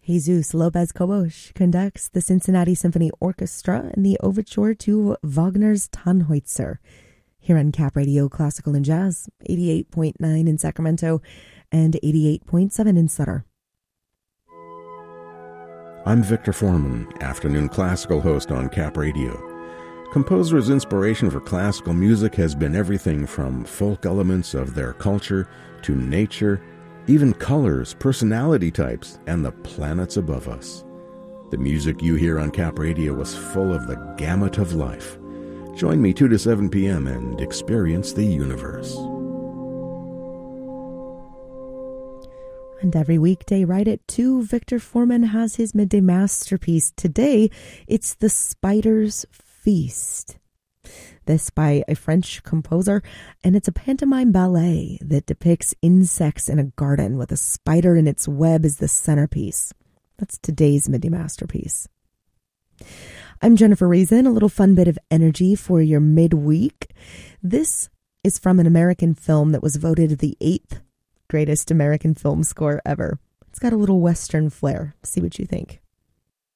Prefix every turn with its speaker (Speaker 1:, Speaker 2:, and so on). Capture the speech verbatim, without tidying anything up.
Speaker 1: Jesus Lopez Cobos conducts the Cincinnati Symphony Orchestra in the overture to Wagner's Tannhäuser, here on Cap Radio Classical and Jazz, eighty-eight point nine in Sacramento and eighty-eight point seven in Sutter.
Speaker 2: I'm Victor Foreman, afternoon classical host on Cap Radio. Composers' inspiration for classical music has been everything from folk elements of their culture to nature, even colors, personality types, and the planets above us. The music you hear on Cap Radio was full of the gamut of life. Join me two to seven p.m. and experience the universe.
Speaker 1: And every weekday right at two, Victor Foreman has his midday masterpiece. Today, it's The Spider's Feast. This by a French composer, and it's a pantomime ballet that depicts insects in a garden with a spider in its web as the centerpiece. That's today's midday masterpiece. I'm Jennifer Reason, a little fun bit of energy for your midweek. This is from an American film that was voted the eighth greatest American film score ever. It's got a little Western flair. See what you think.